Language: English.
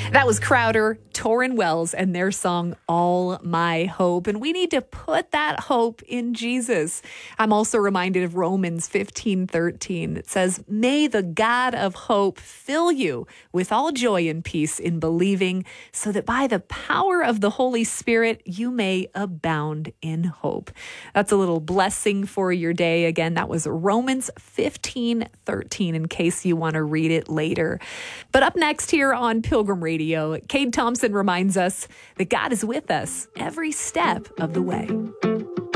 That was Crowder, Torrin Wells, and their song, All My Hope. And we need to put that hope in Jesus. I'm also reminded of Romans 15:13. It says, "May the God of hope fill you with all joy and peace in believing, so that by the power of the Holy Spirit, you may abound in hope." That's a little blessing for your day. Again, that was Romans 15:13, in case you want to read it later. But up next here on Pilgrim Radio, Cade Thompson reminds us that God is with us every step of the way.